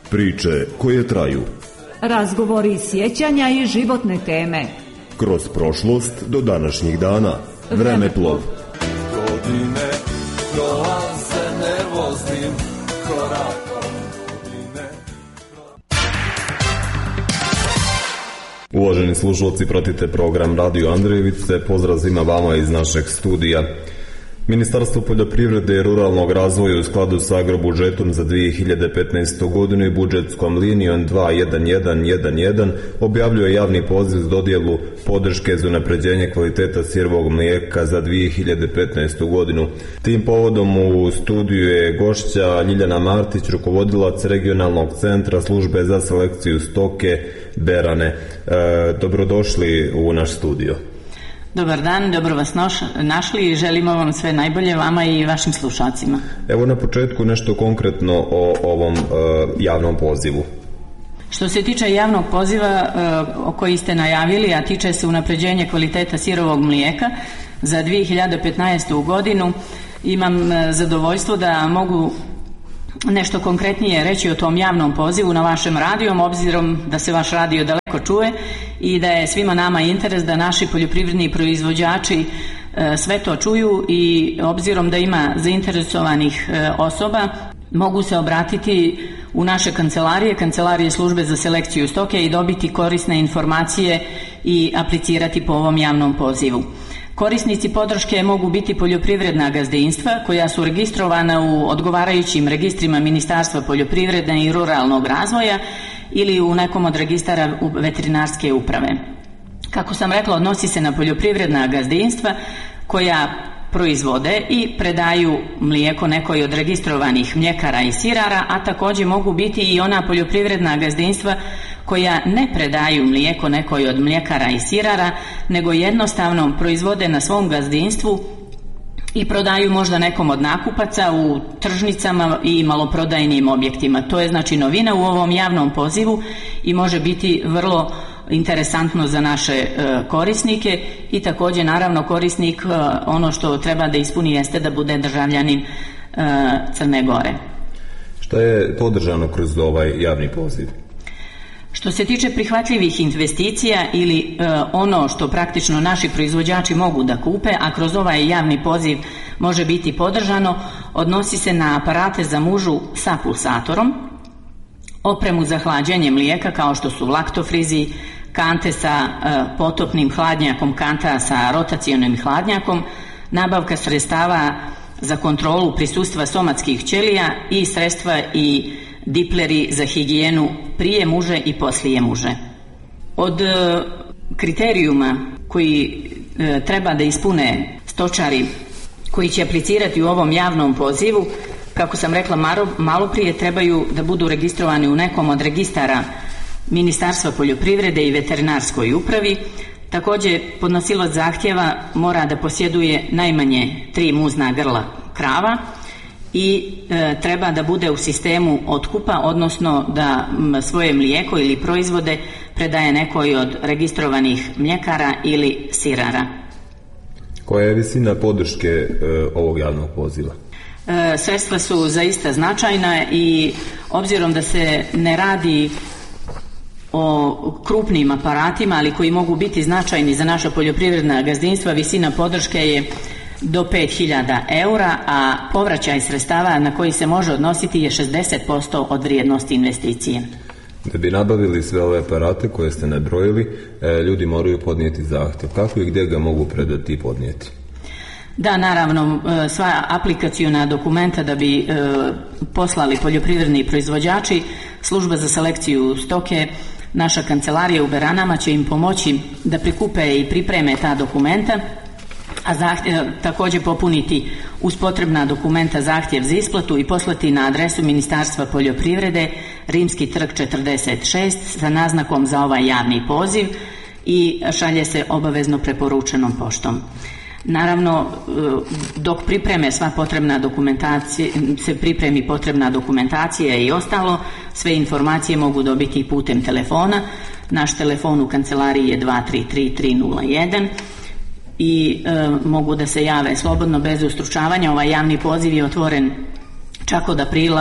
Priče koje traju. Razgovori, sjećanja i životne teme. Kroz prošlost do današnjih dana. Vremeplov. Godine prolaze nervoznim korakom. Uvaženi slušalci, pratite program Radio Andrejevice. Pozdrav svima vama iz našeg studija. Ministarstvo poljoprivrede i ruralnog razvoja u skladu sa agrobudžetom za 2015. godinu i budžetskom linijom 21111 objavljuje javni poziv za dodjelu podrške za unapređenje kvaliteta sirovog mlijeka za 2015. godinu. Tim povodom u studiju je gošća Ljiljana Martić, rukovodilac regionalnog centra službe za selekciju stoke Berane. Dobrodošli u naš studio. Dobar dan, dobro vas našli i želimo vam sve najbolje vama i vašim slušalcima. Evo na početku nešto konkretno o ovom javnom pozivu. Što se tiče javnog poziva o koji ste najavili, a tiče se unapređenja kvaliteta sirovog mlijeka za 2015. godinu, imam zadovoljstvo da mogu nešto konkretnije reći o tom javnom pozivu na vašem radiju, obzirom da se vaš radio daleko čuje i da je svima nama interes da naši poljoprivredni proizvođači sve to čuju, i obzirom da ima zainteresovanih osoba, mogu se obratiti u naše kancelarije službe za selekciju stoke i dobiti korisne informacije i aplicirati po ovom javnom pozivu. Korisnici podrške mogu biti poljoprivredna gazdinstva koja su registrovana u odgovarajućim registrima Ministarstva poljoprivrede i ruralnog razvoja ili u nekom od registara veterinarske uprave. Kako sam rekla, odnosi se na poljoprivredna gazdinstva koja proizvode i predaju mlijeko nekoj od registrovanih mljekara i sirara, a također mogu biti i ona poljoprivredna gazdinstva koja ne predaju mlijeko nekoj od mljekara i sirara, nego jednostavno proizvode na svom gazdinstvu i prodaju možda nekom od nakupaca u tržnicama i maloprodajnim objektima. To je znači novina u ovom javnom pozivu i može biti vrlo interesantno za naše korisnike, i također naravno korisnik ono što treba da ispuni jeste da bude državljanin Crne Gore. Šta je podržano kroz ovaj javni poziv? Što se tiče prihvatljivih investicija ili ono što praktično naši proizvođači mogu da kupe, a kroz ovaj javni poziv može biti podržano, odnosi se na aparate za mužu sa pulsatorom, opremu za hlađenje mlijeka kao što su laktofrizi, kante sa potopnim hladnjakom, kanta sa rotacionim hladnjakom, nabavka sredstava za kontrolu prisustva somatskih ćelija i sredstva i dipleri za higijenu prije muže i poslije muže. Od kriterijuma koji treba da ispune stočari koji će aplicirati u ovom javnom pozivu, kako sam rekla malo prije, trebaju da budu registrovani u nekom od registara Ministarstva poljoprivrede i veterinarskoj upravi. Također podnosilac zahtjeva mora da posjeduje najmanje 3 muzna grla krava i treba da bude u sistemu otkupa, odnosno da svoje mlijeko ili proizvode predaje nekoj od registrovanih mljekara ili sirara. Koja je visina podrške ovog javnog poziva? Sredstva su zaista značajna i obzirom da se ne radi o krupnim aparatima, ali koji mogu biti značajni za naša poljoprivredna gazdinstva, visina podrške je do 5.000 eura, a povraćaj sredstava na koji se može odnositi je 60% od vrijednosti investicije. Da bi nabavili sve ove aparate koje ste nabrojili, ljudi moraju podnijeti zahtjev. Kako i gdje ga mogu predati i podnijeti? Da, naravno, sva aplikaciona dokumenta da bi poslali poljoprivredni proizvođači, služba za selekciju stoke, naša kancelarija u Beranama će im pomoći da prikupe i pripreme ta dokumenta, a također popuniti uz potrebna dokumenta zahtjev za isplatu i poslati na adresu Ministarstva poljoprivrede, Rimski trg 46, sa naznakom za ovaj javni poziv, i šalje se obavezno preporučenom poštom. Naravno, dok pripreme sva potrebna dokumentacija, se pripremi potrebna dokumentacija i ostalo, sve informacije mogu dobiti putem telefona. Naš telefon u kancelariji je 233-301 i mogu da se jave slobodno bez ustručavanja. Ovaj javni poziv je otvoren čak od aprila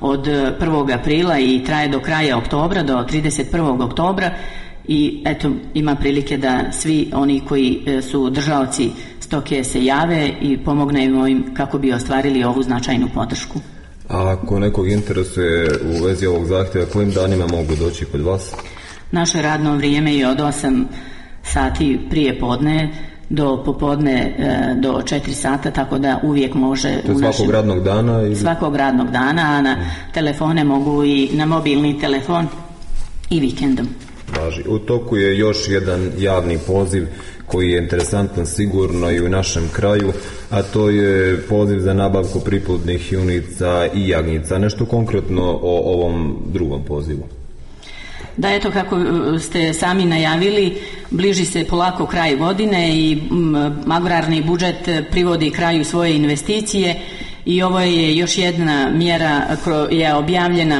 od 1. aprila i traje do kraja oktobra, do 31. oktobra i eto ima prilike da svi oni koji su držaoci stoke se jave i pomognemo im kako bi ostvarili ovu značajnu podršku. A ako nekog interesuje u vezi ovog zahtjeva, kojim danima mogu doći kod vas? Naše radno vrijeme je od 8 sati prije podne do popodne do 4 sata, tako da uvijek može... To svakog radnog dana? Ili... Svakog radnog dana, a na telefone mogu i na mobilni telefon i vikendom. Važi. U toku je još jedan javni poziv koji je interesantan sigurno i u našem kraju, a to je poziv za nabavku priplodnih junica i jagnjica. Nešto konkretno o ovom drugom pozivu? Da, eto kako ste sami najavili, bliži se polako kraj godine i agrarni budžet privodi kraju svoje investicije i ovo je još jedna mjera koja je objavljena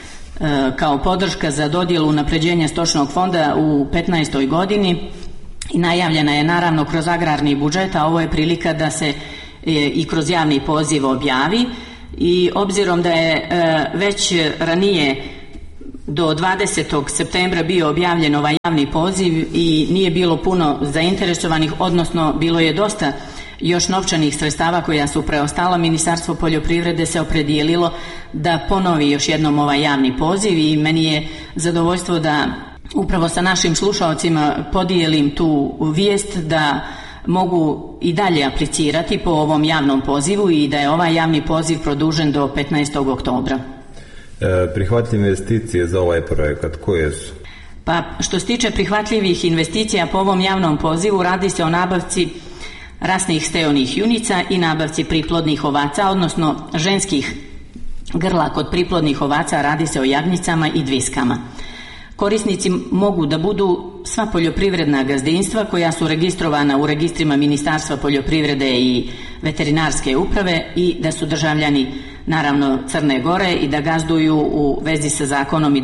kao podrška za dodjelu unapređenja stočnog fonda u 15. godini i najavljena je naravno kroz agrarni budžet, a ovo je prilika da se i kroz javni poziv objavi i obzirom da je već ranije do 20. septembra bio objavljen ovaj javni poziv i nije bilo puno zainteresovanih, odnosno bilo je dosta još novčanih sredstava koja su preostala, Ministarstvo poljoprivrede se opredijelilo da ponovi još jednom ovaj javni poziv i meni je zadovoljstvo da upravo sa našim slušalcima podijelim tu vijest da mogu i dalje aplicirati po ovom javnom pozivu i da je ovaj javni poziv produžen do 15. oktobra. Prihvatljive investicije za ovaj projekat koje su? Pa što se tiče prihvatljivih investicija po ovom javnom pozivu, radi se o nabavci rasnih steonih junica i nabavci priplodnih ovaca, odnosno ženskih grla kod priplodnih ovaca, radi se o jagnjicama i dviskama. Korisnici mogu da budu sva poljoprivredna gazdinstva koja su registrovana u registrima Ministarstva poljoprivrede i veterinarske uprave i da su državljani naravno Crne Gore i da gazduju u vezi sa zakonom i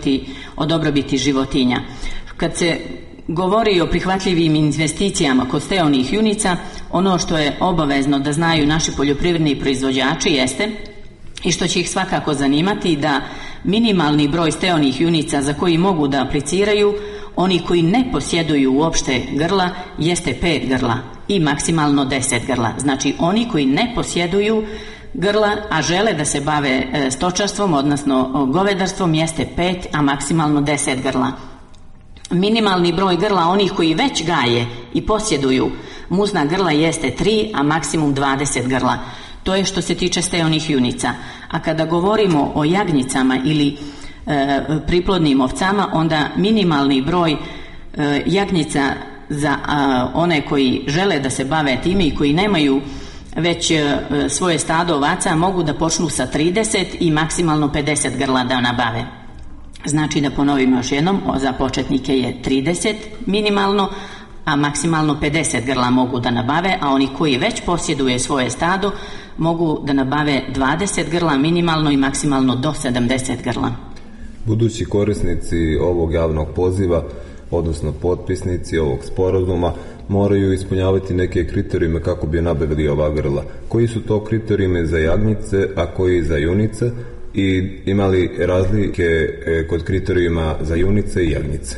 o dobrobiti životinja. Kad se govori o prihvatljivim investicijama kod steonih junica, ono što je obavezno da znaju naši poljoprivredni proizvođači jeste, i što će ih svakako zanimati, da minimalni broj steonih junica za koji mogu da apliciraju, oni koji ne posjeduju uopšte grla, jeste 5 grla i maksimalno 10 grla. Znači oni koji ne posjeduju grla, a žele da se bave stočarstvom, odnosno govedarstvom, jeste 5, a maksimalno 10 grla. Minimalni broj grla onih koji već gaje i posjeduju muzna grla jeste 3, a maksimum 20 grla. To je što se tiče steonih junica. A kada govorimo o jagnjicama ili priplodnim ovcama, onda minimalni broj jagnjica za one koji žele da se bave time i koji nemaju već svoje stado ovaca mogu da počnu sa 30 i maksimalno 50 grla da nabave. Znači da ponovimo još jednom, za početnike je 30 minimalno, a maksimalno 50 grla mogu da nabave, a oni koji već posjeduje svoje stado mogu da nabave 20 grla minimalno i maksimalno do 70 grla. Budući korisnici ovog javnog poziva, odnosno potpisnici ovog sporazuma, moraju ispunjavati neke kriterijume kako bi nabavili ova grla. Koji su to kriterijume za jagnjice, a koji za junice, i imali razlike kod kriterijuma za junice i jagnjice?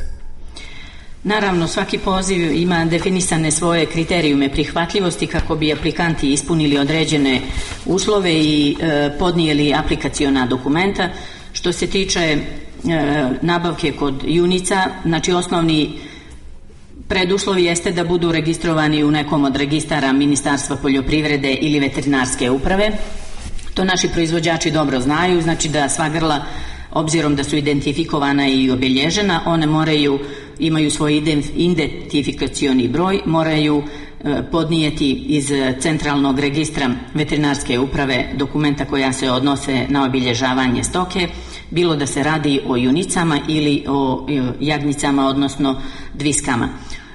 Naravno, svaki poziv ima definisane svoje kriterijume prihvatljivosti kako bi aplikanti ispunili određene uslove i podnijeli aplikaciona dokumenta. Što se tiče nabavke kod junica, znači osnovni preduslov jeste da budu registrovani u nekom od registara Ministarstva poljoprivrede ili veterinarske uprave. To naši proizvođači dobro znaju, znači da sva grla, obzirom da su identifikovana i obilježena, one imaju svoj identifikacioni broj, moraju podnijeti iz centralnog registra veterinarske uprave dokumenta koja se odnose na obilježavanje stoke, bilo da se radi o junicama ili o jagnjicama, odnosno dviskama.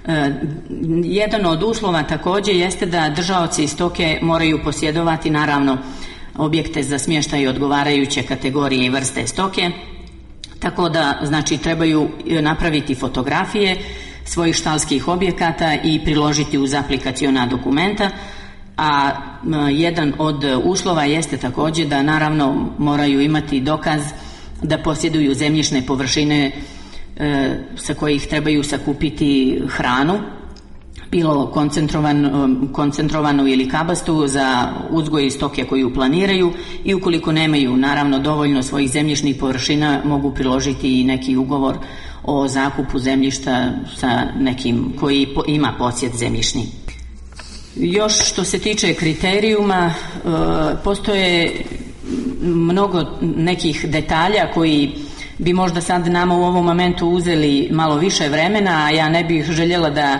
Jedan od uslova također jeste da držaoci stoke moraju posjedovati naravno objekte za smještaj odgovarajuće kategorije i vrste stoke, tako da znači trebaju napraviti fotografije svojih štalskih objekata i priložiti uz aplikaciona dokumenta, a jedan od uslova jeste također da naravno moraju imati dokaz da posjeduju zemljišne površine sa kojih trebaju sakupiti hranu, bilo koncentrovanu ili kabastu za uzgoj stoke koju planiraju, i ukoliko nemaju naravno dovoljno svojih zemljišnih površina mogu priložiti i neki ugovor o zakupu zemljišta sa nekim koji ima posjed zemljišni. Još što se tiče kriterijuma, postoje mnogo nekih detalja koji bi možda sad nama u ovom momentu uzeli malo više vremena, a ja ne bih željela da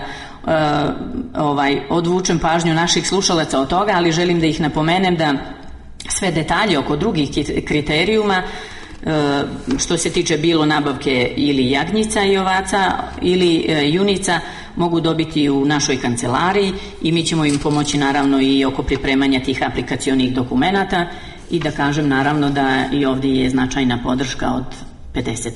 odvučem pažnju naših slušalaca od toga, ali želim da ih napomenem da sve detalje oko drugih kriterijuma, što se tiče bilo nabavke ili jagnjica i ovaca ili junica, mogu dobiti u našoj kancelariji i mi ćemo im pomoći naravno i oko pripremanja tih aplikacionih dokumenata, i da kažem naravno da i ovdje je značajna podrška od 50%.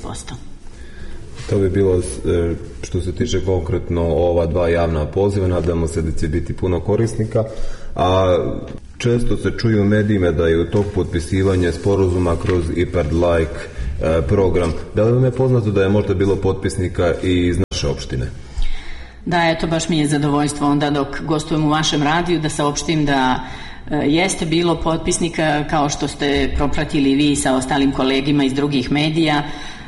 To bi bilo što se tiče konkretno ova dva javna poziva, nadamo se da će biti puno korisnika, a često se čuju u medijima da je u tog potpisivanja sporazuma kroz IPARD-like program. Da li vam je poznato da je možda bilo potpisnika i iz naše opštine? Da, eto, baš mi je zadovoljstvo onda dok gostujem u vašem radiju da saopštim da jeste bilo potpisnika, kao što ste propratili vi sa ostalim kolegima iz drugih medija.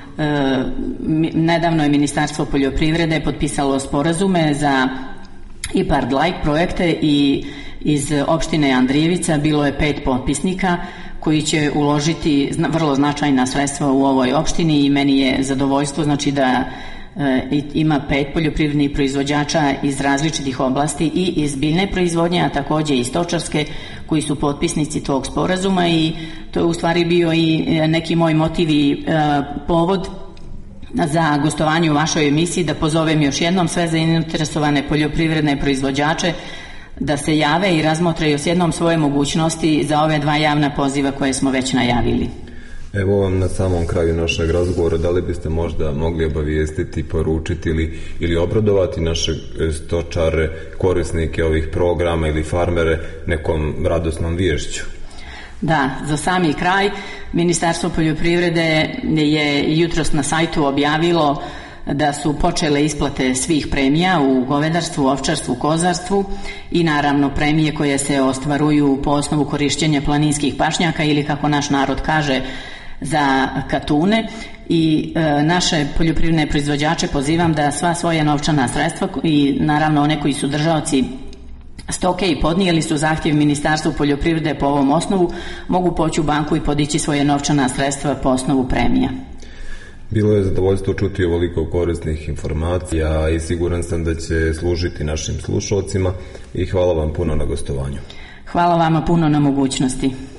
Nedavno je Ministarstvo poljoprivrede potpisalo sporazume za IPARD-like projekte i iz opštine Andrijevica bilo je 5 potpisnika koji će uložiti vrlo značajna sredstva u ovoj opštini, i meni je zadovoljstvo znači da ima 5 poljoprivrednih proizvođača iz različitih oblasti i iz biljne proizvodnje, a također i stočarske, koji su potpisnici tog sporazuma, i to je u stvari bio i neki moj motiv i povod za gostovanje u vašoj emisiji, da pozovem još jednom sve zainteresovane poljoprivredne proizvođače da se jave i razmotre još jednom svoje mogućnosti za ove dva javna poziva koje smo već najavili. Evo vam na samom kraju našeg razgovora, da li biste možda mogli obavijestiti, poručiti ili obradovati naše stočare, korisnike ovih programa ili farmere nekom radosnom viješću? Da, za sami kraj Ministarstvo poljoprivrede je jutros na sajtu objavilo da su počele isplate svih premija u govedarstvu, ovčarstvu, kozarstvu i naravno premije koje se ostvaruju po osnovu korišćenja planinskih pašnjaka ili, kako naš narod kaže, za katune. I naše poljoprivredne proizvođače pozivam da sva svoja novčana sredstva, i naravno one koji su držaoci stoke i podnijeli su zahtjev Ministarstvu poljoprivrede po ovom osnovu, mogu poći u banku i podići svoje novčana sredstva po osnovu premija. Bilo je zadovoljstvo čuti ovoliko korisnih informacija i siguran sam da će služiti našim slušalcima, i hvala vam puno na gostovanju. Hvala vama puno na mogućnosti.